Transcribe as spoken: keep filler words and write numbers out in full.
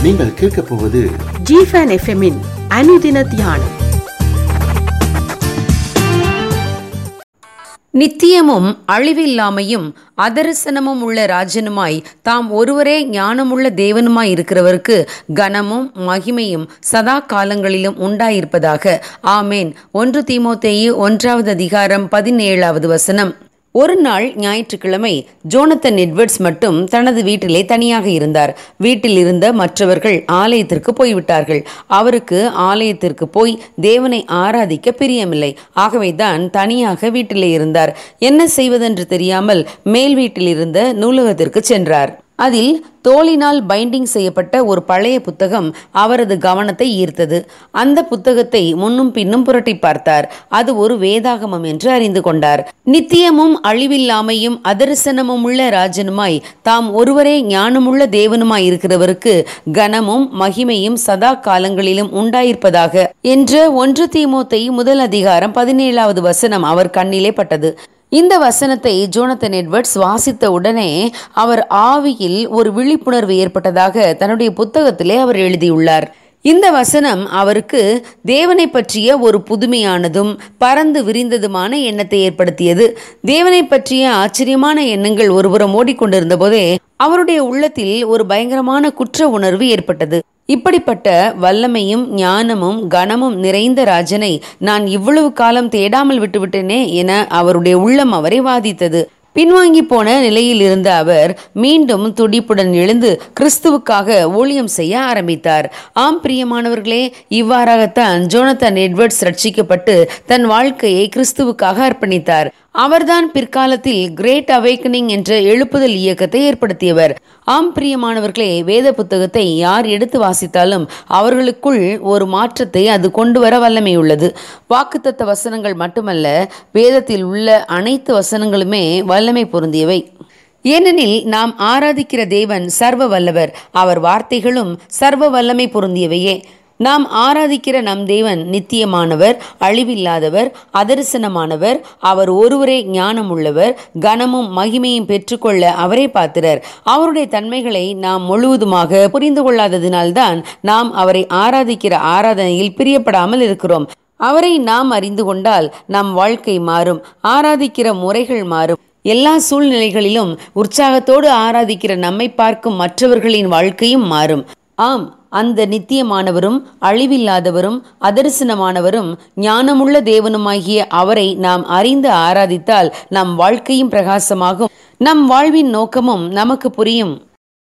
நீங்கள் கேட்கப் போவது ஜிஃபன் எஃப்எம்மின் அனுதின தியானம். நித்தியமும் அழிவில்லாமையும் அதரிசனமும் உள்ள ராஜனுமாய் தாம் ஒருவரே ஞானமுள்ள தேவனுமாய் இருக்கிறவருக்கு கனமும் மகிமையும் சதா காலங்களிலும் உண்டாயிருப்பதாக. ஆமேன். ஒன்று தீமோத்தேயு ஒன்றாவது அதிகாரம் பதினேழாவது வசனம். ஒரு நாள் ஞாயிற்றுக்கிழமை ஜோனத்தன் எட்வர்ட்ஸ் மட்டும் தனது வீட்டிலே தனியாக இருந்தார். வீட்டில் இருந்த மற்றவர்கள் ஆலயத்திற்கு போய்விட்டார்கள். அவருக்கு ஆலயத்திற்கு போய் தேவனை ஆராதிக்க பிரியமில்லை. ஆகவேதான் தனியாக வீட்டிலே இருந்தார். என்ன செய்வதென்று தெரியாமல் மேல் வீட்டில் இருந்த நூலகத்திற்கு சென்றார். அதில் தோலினால் பைண்டிங் செய்யப்பட்ட ஒரு பழைய புத்தகம் அவரது கவனத்தை ஈர்த்தது. அந்த புத்தகத்தை முன்னும் பின்னும் புரட்டி பார்த்தார். அது ஒரு வேதாகமம் என்று அறிந்து கொண்டார். நித்தியமும் அழிவில்லாமையும் அதரிசனமும் உள்ள ராஜனுமாய் தாம் ஒருவரே ஞானமுள்ள தேவனுமாய் இருக்கிறவருக்கு கனமும் மகிமையும் சதா காலங்களிலும் உண்டாயிருப்பதாக என்ற ஒன்று தீமோத்தேயு முதல் அதிகாரம் பதினேழாவது வசனம் அவர் கண்ணிலே பட்டது. இந்த வசனத்தை ஜோனத்தன் எட்வர்ட்ஸ் வாசித்த உடனே அவர் ஆவியில் ஒரு விழிப்புணர்வு ஏற்பட்டதாக தன்னுடைய புத்தகத்திலே அவர் எழுதியுள்ளார். இந்த வசனம் அவருக்கு தேவனை பற்றிய ஒரு புதுமையானதும் பறந்து விரிந்ததுமான எண்ணத்தை ஏற்படுத்தியது. தேவனை பற்றிய ஆச்சரியமான எண்ணங்கள் ஒருபுறம் ஓடிக்கொண்டிருந்த போதே அவருடைய உள்ளத்தில் ஒரு பயங்கரமான குற்ற உணர்வு ஏற்பட்டது. இப்படிப்பட்ட வல்லமையும் ஞானமும் கனமும் நிறைந்த ராஜனை நான் இவ்வளவு காலம் தேடாமல் விட்டுவிட்டேனே என அவருடைய உள்ளம் அவரை வாதித்தது. பின்வாங்கி போன நிலையில் இருந்த அவர் மீண்டும் துடிப்புடன் எழுந்து கிறிஸ்துவுக்காக ஊழியம் செய்ய ஆரம்பித்தார். ஆம் பிரியமானவர்களே, இவ்வாறாகத்தான் ஜோனத்தன் எட்வர்ட்ஸ் ரட்சிக்கப்பட்டு தன் வாழ்க்கையை கிறிஸ்துவுக்காக அர்ப்பணித்தார். அவர்தான் பிற்காலத்தில் கிரேட் அவேக்கனிங் என்ற எழுப்புதல் இயக்கத்தை ஏற்படுத்தியவர். ஆம் பிரியமானவர்களே, வேத புத்தகத்தை யார் எடுத்து வாசித்தாலும் அவர்களுக்குள் ஒரு மாற்றத்தை அது கொண்டு வர வல்லமையுள்ளது. வாக்குத்தத்த வசனங்கள் மட்டுமல்ல, வேதத்தில் உள்ள அனைத்து வசனங்களுமே வல்லமை பொருந்தியவை. ஏனெனில் நாம் ஆராதிக்கிற தேவன் சர்வ வல்லவர். அவர் வார்த்தைகளும் சர்வ வல்லமை பொருந்தியவையே. நாம் ஆராதிக்கிற நம் தேவன் நித்தியமானவர், அழிவில்லாதவர், அதரிசனமானவர். அவர் ஒருவரே ஞானமுள்ளவர். கனமும் மகிமையும் பெற்றுக்கொள்ள அவரே பாத்திரர். அவருடைய தன்மைகளை நாம் முழுவதுமாக புரிந்து கொள்ளாததினால்தான் நாம் அவரை ஆராதிக்கிற ஆராதனையில் பிரியப்படாமல் இருக்கிறோம். அவரை நாம் அறிந்து கொண்டால் நம் வாழ்க்கை மாறும், ஆராதிக்கிற முறைகள் மாறும். எல்லா சூழ்நிலைகளிலும் உற்சாகத்தோடு ஆராதிக்கிற நம்மை பார்க்கும் மற்றவர்களின் வாழ்க்கையும் மாறும். ஆம், அந்த நித்தியமானவரும் அழிவில்லாதவரும் அதரிசனமானவரும் ஞானமுள்ள தேவனுமாகிய அவரை நாம் அறிந்து ஆராதித்தால் நம் வாழ்க்கையும் பிரகாசமாகும், நம் வாழ்வின் நோக்கமும் நமக்கு புரியும்.